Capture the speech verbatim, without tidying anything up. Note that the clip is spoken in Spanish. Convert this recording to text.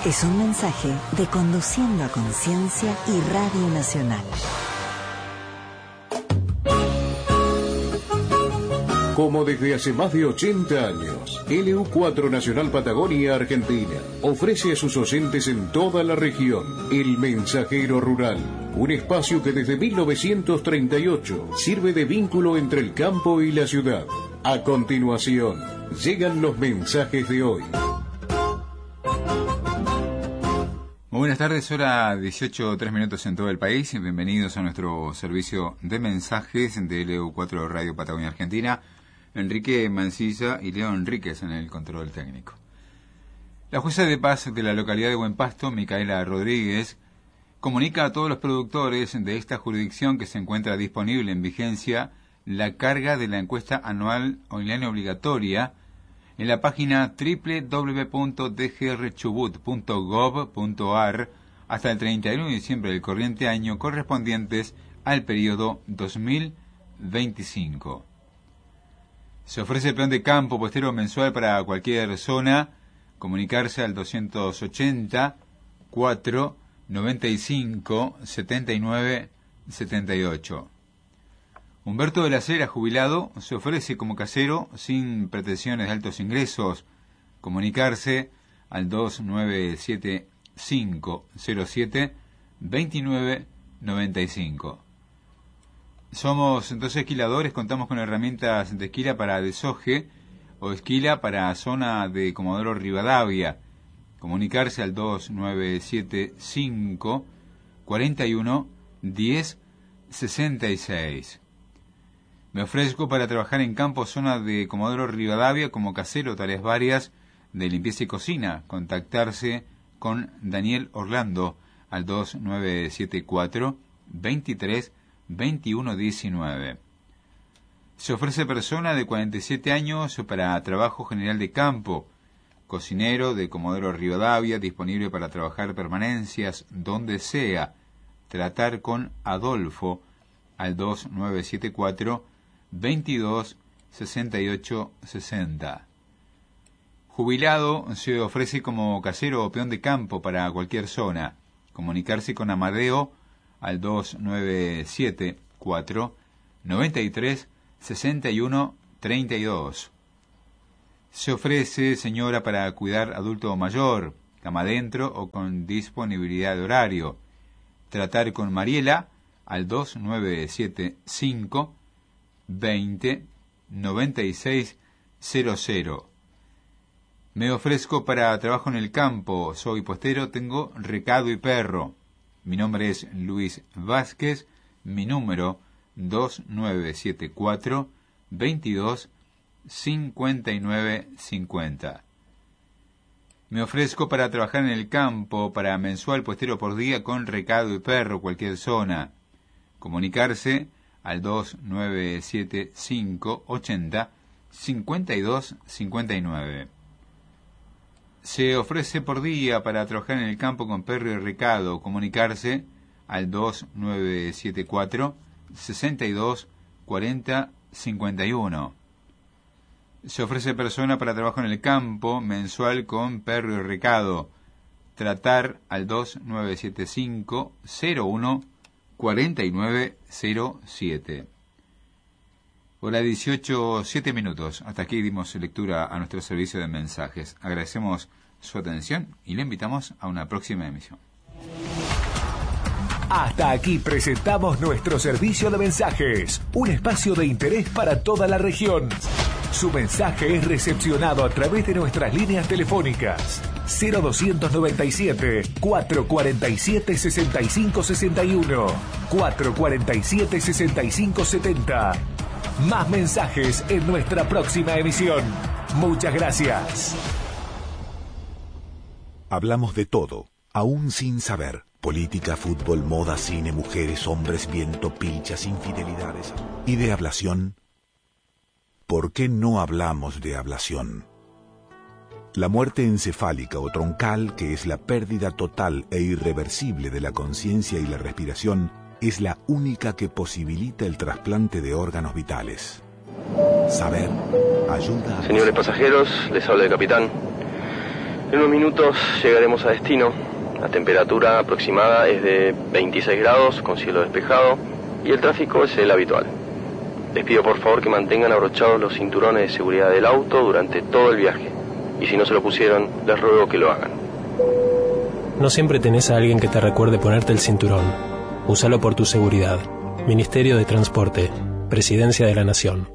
Es un mensaje de Conduciendo a Conciencia y Radio Nacional. Como desde hace más de ochenta años, L U cuatro Nacional Patagonia Argentina ofrece a sus oyentes en toda la región El Mensajero Rural, un espacio que desde mil novecientos treinta y ocho sirve de vínculo entre el campo y la ciudad. A continuación, llegan los mensajes de hoy. Muy buenas tardes, hora dieciocho, tres minutos en todo el país. Bienvenidos a nuestro servicio de mensajes de L U cuatro Radio Patagonia Argentina. Enrique Mancilla y Leo Enríquez en el control técnico. La jueza de paz de la localidad de Buen Pasto, Micaela Rodríguez, comunica a todos los productores de esta jurisdicción que se encuentra disponible en vigencia la carga de la encuesta anual online obligatoria en la página doble u doble u doble u punto d g r chubut punto gov punto a r hasta el treinta y uno de diciembre del corriente año, correspondientes al periodo dos mil veinticinco. Se ofrece el plan de campo puestero mensual para cualquier zona. Comunicarse al doscientos ochenta, cuatro, noventa y cinco, setenta y nueve, setenta y ocho. Humberto de la Cera, jubilado, se ofrece como casero sin pretensiones de altos ingresos. Comunicarse al dos nueve siete cinco cero siete, dos nueve nueve cinco. Somos entonces esquiladores, contamos con herramientas de esquila para desoje o esquila para zona de Comodoro Rivadavia. Comunicarse al dos nueve siete cinco, cuarenta y uno, diez, sesenta y seis. Me ofrezco para trabajar en campo, zona de Comodoro Rivadavia, como casero, tareas varias de limpieza y cocina. Contactarse con Daniel Orlando al dos nueve siete cuatro, veintitrés, veintiuno diecinueve. Se ofrece persona de cuarenta y siete años para trabajo general de campo, cocinero de Comodoro Rivadavia, disponible para trabajar permanencias donde sea. Tratar con Adolfo al dos nueve siete cuatro, veintidós, sesenta y ocho, sesenta. Jubilado, se ofrece como casero o peón de campo para cualquier zona. Comunicarse con Amadeo al dos nueve siete cuatro, noventa y tres, sesenta y uno, treinta y dos. Se ofrece señora para cuidar adulto mayor, cama adentro o con disponibilidad de horario. Tratar con Mariela al dos nueve siete cinco, veinte, noventa y seis, cero cero. Me ofrezco para trabajo en el campo, soy postero, tengo recado y perro. Mi nombre es Luis Vázquez, mi número dos nueve siete cuatro, veintidós, cincuenta y nueve, cincuenta. Me ofrezco para trabajar en el campo, para mensual puestero por día con recado y perro, cualquier zona. Comunicarse al dos nueve siete cinco, ochenta, cincuenta y dos, cincuenta y nueve. Se ofrece por día para trabajar en el campo con perro y recado. Comunicarse al dos nueve siete cuatro, sesenta y dos, cuarenta, cincuenta y uno. Se ofrece persona para trabajo en el campo mensual con perro y recado. Tratar al dos nueve siete cinco, cero uno, cuarenta y nueve, cero siete. Hora dieciocho, siete minutos. Hasta aquí dimos lectura a nuestro servicio de mensajes. Agradecemos su atención y le invitamos a una próxima emisión. Hasta aquí presentamos nuestro servicio de mensajes, un espacio de interés para toda la región. Su mensaje es recepcionado a través de nuestras líneas telefónicas cero dos nueve siete, cuatro cuatro siete, seis cinco seis uno, cuatro cuatro siete, seis cinco siete cero. Más mensajes en nuestra próxima emisión. Muchas gracias. Hablamos de todo, aún sin saber. Política, fútbol, moda, cine, mujeres, hombres, viento, pilchas, infidelidades. ¿Y de ablación? ¿Por qué no hablamos de ablación? La muerte encefálica o troncal, que es la pérdida total e irreversible de la conciencia y la respiración, es la única que posibilita el trasplante de órganos vitales. Saber ayuda a... Señores pasajeros, les habla el capitán. En unos minutos llegaremos a destino. La temperatura aproximada es de veintiséis grados con cielo despejado y el tráfico es el habitual. Les pido por favor que mantengan abrochados los cinturones de seguridad del auto durante todo el viaje. Y si no se lo pusieron, les ruego que lo hagan. No siempre tenés a alguien que te recuerde ponerte el cinturón. Úsalo por tu seguridad. Ministerio de Transporte. Presidencia de la Nación.